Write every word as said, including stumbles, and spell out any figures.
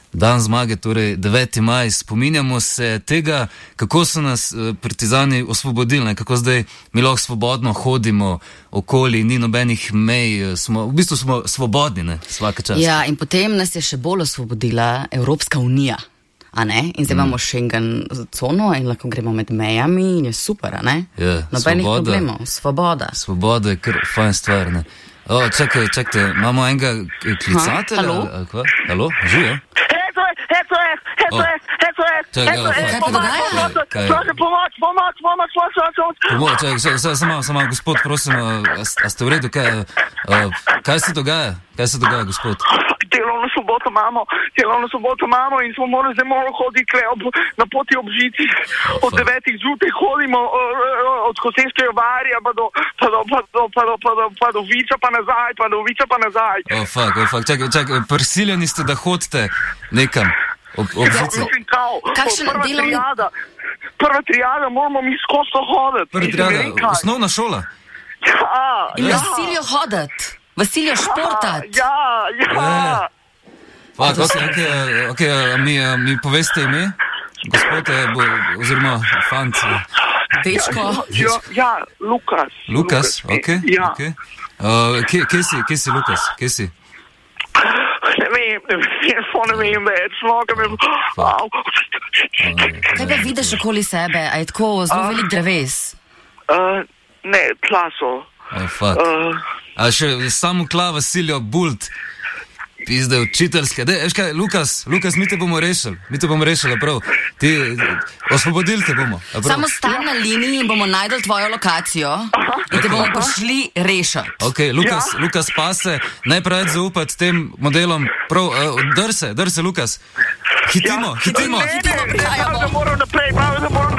Dan zmage, torej deveti maj, spominjamo se tega, kako so nas partizani osvobodili, ne? Kako zdaj mi lahko svobodno hodimo okoli, ni nobenih mej, smo, v bistvu smo svobodni, ne? Svaka čast. Ja, in potem nas je še bolj osvobodila Evropska unija, a ne? In zdaj mm. imamo Schengen cono in lahko gremo med mejami in je super, a ne? Ja, nobenih svoboda, problemov, svoboda. Svoboda je kar fajn stvar, ne? O, čakaj, čakajte, imamo enega klicatelja? Halo? Halo? Halo? Živijo? S O S, S O S, S O S, S O S, Kaj pa dogaja? prosim, pomoč, pomoč, pomoč, pomoč, pomoč. Pomoč, čakaj, samo, samo, gospod, prosim, a, a ste v redu, kaj, a, kaj se dogaja? Kaj se dogaja, gospod? Delovno soboto imamo, delovno soboto imamo in smo morali zdaj morali hoditi ob, na poti ob žici. Od devetih zjutraj hodimo od Koseškega barja pa do, pa do, pa do, pa do, pa do, pa do Viča pa nazaj, pa do Viča pa nazaj. O, fak, o, fak, čakaj, čakaj, prisiljeni ste, da hodite nekam ob, ob žici. Ja, mislim, kao, Kakšen prva delovni- triada, prva triada moramo mi skozi to hoditi. Prvi Mislim, ne vem triada, kaj. osnovna šola. Ja, In ja. vas silijo hoditi, vas silijo športat. Ja, ja. Ja. Fak, ok, ok, ok, a mi, a mi poveste ime? Gospod, eh, bo, oziroma fant. eh, Dečko. Ja, ja, Lukas. Lukas, ok, Ja. ok. Uh, kje, kje si, kje si, Lukas, kje si? Ne vem, ne vem, ne vem več, noga me... Au. Kaj pa vidiš okoli sebe, a je tako zelo velik dreves? Uh, ne, tla so. Oh, fuck. Uh, A še samo klava silijo bult. Pizde učiteljske. Dej, veš kaj, Lukas, Lukas, mi te bomo rešili. Mi te bomo rešili, prav. Ti, osvobodili te bomo. a prav? Samo stan na liniji in bomo najdel tvojo lokacijo in te bomo prišli rešiti. Ok, Lukas, Ja. Lukas pase, najprej zaupati tem modelom. Prav, uh, drse, drse, Lukas. Hitimo, hitimo. Ne, ne, ne, pravi, da moram naprej, pravi, da moram